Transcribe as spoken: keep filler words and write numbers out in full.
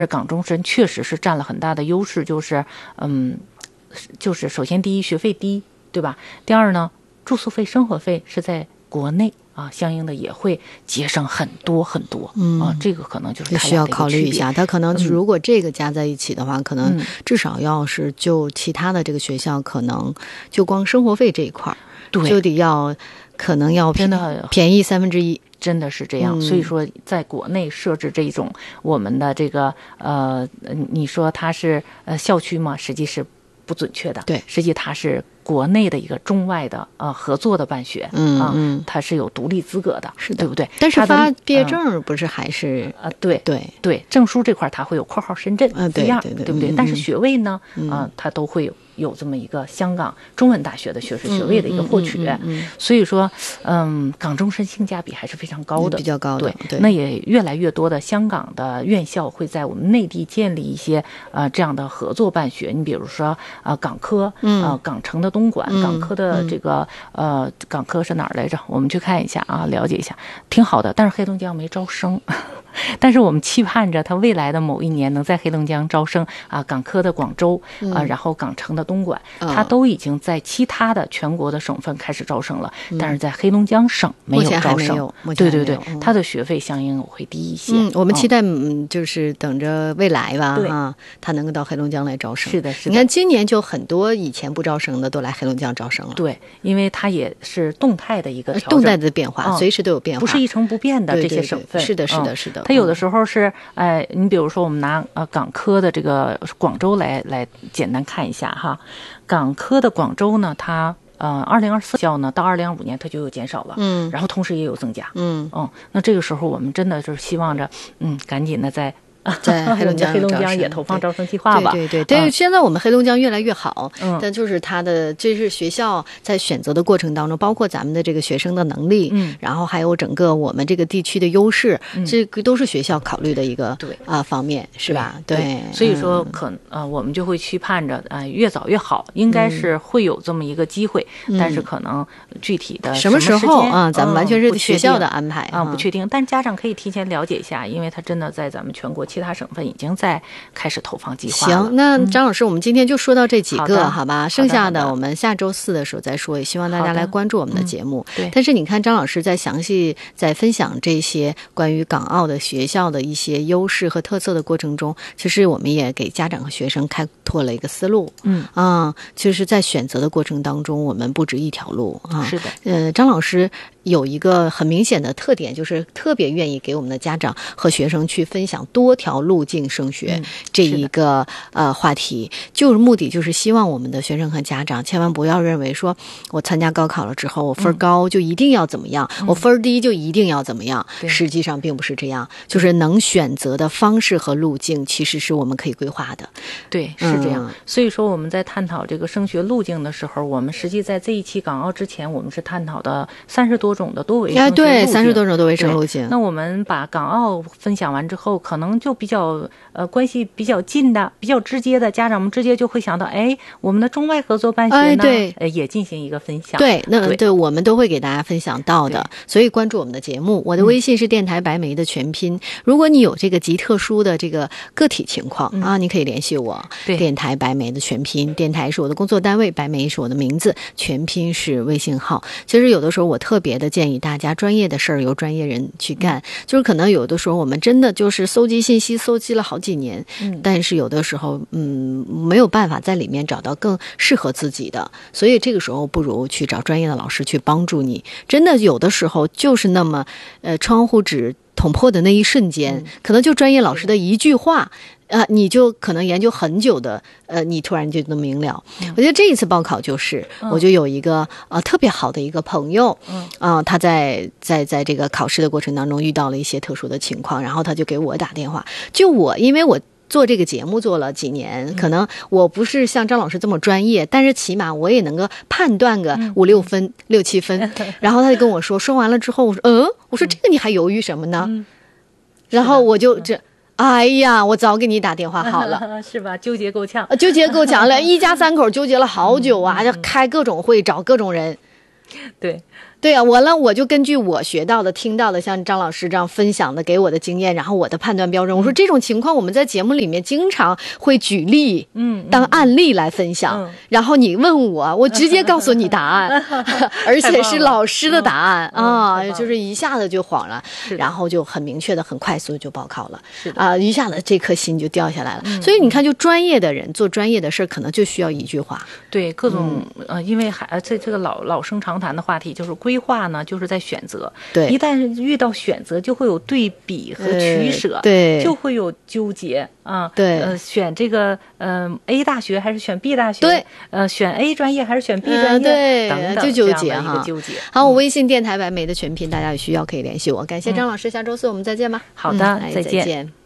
港中生确实是占了很大的优势，就是嗯，就是首先第一学费低，对吧？第二呢，住宿费、生活费是在国内啊，相应的也会节省很多很多。嗯啊，这个可能就是需要考虑一下。他可能如果这个加在一起的话， 嗯、 可能至少要是就其他的这个学校，可能就光生活费这一块， 对， 就得要可能要真的便宜三分之一。 真的是这样、嗯、所以说在国内设置这种我们的这个呃你说它是呃校区吗？实际是不准确的， 对， 实际它是国内的一个中外的呃合作的办学， 嗯嗯、 啊，它是有独立资格的， 是的， 对不对？ 但是发毕业证不是还是啊、呃？对对对，证书这块它会有括号深圳啊， 对样， 对对对, 对不对、 嗯？ 但是学位呢，啊、 嗯呃，它都会有。有这么一个香港中文大学的学士学位的一个获取， 嗯嗯嗯嗯、 所以说，嗯，港中生性价比还是非常高的， 比较高的。 对，对那也越来越多的香港的院校会在我们内地建立一些呃这样的合作办学。你比如说，呃，港科， 嗯、 呃，港城的东莞， 嗯、 港科的这个、嗯、呃，港科是哪儿来着？我们去看一下啊，了解一下，挺好的。但是黑龙江没招生。但是我们期盼着它未来的某一年能在黑龙江招生啊，港科的广州啊、呃，然后港城的东莞， 嗯、 它都已经在其他的全国的省份开始招生了，嗯、但是在黑龙江省没有招生。对对对， 嗯、 它的学费相应会低一些。 嗯，我们期待嗯，就是等着未来吧， 对啊，它能够到黑龙江来招生。 是的，是的。 你看今年就很多以前不招生的都来黑龙江招生了。 对，因为它也是动态的一个调整， 动态的变化， 嗯、 随时都有变化， 不是一成不变的这些省份。 对对对是的，是的，是的。 它有的时候是，呃，你比如说我们拿呃港科的这个广州来来简单看一下哈，港科的广州呢，它呃二零二四校呢到二零二五年它就有减少了， 嗯， 然后同时也有增加， 嗯嗯，那这个时候我们真的就是希望着，嗯，赶紧的在。 在黑龙江， 黑龙江也投放招生计划吧。 对对对，但是、嗯、现在我们黑龙江越来越好， 嗯， 但就是它的这是学校在选择的过程当中，包括咱们的这个学生的能力， 嗯， 然后还有整个我们这个地区的优势， 嗯、 这个都是学校考虑的一个对啊方面，是吧？ 对， 对所以说可呃我们就会期盼着啊、呃、越早越好，应该是会有这么一个机会， 嗯、 但是可能具体的什么时候啊，咱们完全是学校的安排啊、嗯、不确定，但家长可以提前了解一下，因为他真的在咱们全国其他省份已经在开始投放计划了。 行，那张老师、嗯、我们今天就说到这几个，好吧？剩下的我们下周四的时候再说，也希望大家来关注我们的节目。 嗯、对。 但是你看张老师在详细在分享这些关于港澳的学校的一些优势和特色的过程中，其实我们也给家长和学生开拓了一个思路。 嗯啊，就是在选择的过程当中，我们不止一条路啊。 是的。 呃，张老师有一个很明显的特点，就是特别愿意给我们的家长和学生去分享多条路径升学。 嗯这一个呃话题，就是目的就是希望我们的学生和家长千万不要认为说我参加高考了之后我分高就一定要怎么样、嗯、我分低就一定要怎么样、嗯、实际上并不是这样，就是能选择的方式和路径其实是我们可以规划的。 对，是这样、嗯、所以说我们在探讨这个升学路径的时候，我们实际在这一期港澳之前我们是探讨的三十多种的多维升学路径、 哎、对三十多种多维升路径。 那我们把港澳分享完之后，可能就比较呃关系比较近的比较直接的，家长们直接就会想到，哎，我们的中外合作办学呢、哎、 对呃也进行一个分享。 对，那 对, 对我们都会给大家分享到的，所以关注我们的节目。我的微信是电台白梅的全拼、嗯、如果你有这个极特殊的这个个体情况、嗯、啊，你可以联系我。 对， 电台白梅的全拼，电台是我的工作单位，白梅是我的名字，全拼是微信号。其实有的时候我特别的建议大家，专业的事儿由专业人去干、嗯、就是可能有的时候我们真的就是搜集信息搜集了好几年、嗯、但是有的时候嗯没有办法在里面找到更适合自己的，所以这个时候不如去找专业的老师去帮助你。真的有的时候就是那么呃窗户纸捅破的那一瞬间、嗯、可能就专业老师的一句话呃，你就可能研究很久的，呃，你突然就能明了。嗯、我觉得这一次报考就是，嗯、我就有一个呃特别好的一个朋友，嗯，啊、呃，他在在在这个考试的过程当中遇到了一些特殊的情况，然后他就给我打电话。就我，因为我做这个节目做了几年，可能我不是像张老师这么专业，但是起码我也能够判断个五六分、嗯、六七分。然后他就跟我说，说完了之后，我说，嗯，我说这个你还犹豫什么呢？嗯、然后我就这。哎呀，我早给你打电话好了， 是吧？纠结够呛， 纠结够呛了，一家三口纠结了好久啊，就、嗯、开各种会，找各种人。 对， 对啊，完了我就根据我学到的、听到的，像张老师这样分享的给我的经验，然后我的判断标准，我说这种情况我们在节目里面经常会举例， 嗯， 当案例来分享。 嗯、 然后你问我，我直接告诉你答案，而且是老师的答案、 嗯、 啊，就是一下子就晃了， 是然后就很明确的、很快速就报考了， 是的啊，一下子这颗心就掉下来了。 嗯、 所以你看，就专业的人做专业的事，可能就需要一句话。 对，各种、嗯、呃，因为还这这个老老生常谈的话题就是规划呢，就是在选择。 对， 一旦遇到选择，就会有对比和取舍， 呃、对， 就会有纠结啊。 对， 呃，选这个嗯、呃、A 大学还是选 B 大学？ 对， 呃，选 A 专业还是选 B 专业？ 呃、对， 等等， 就纠结哈，一个纠结。 好，我微信电台白梅的全拼，大家有需要可以联系我。感谢张老师，嗯、下周四我们再见吧。 好的， 嗯、 再见。 再见。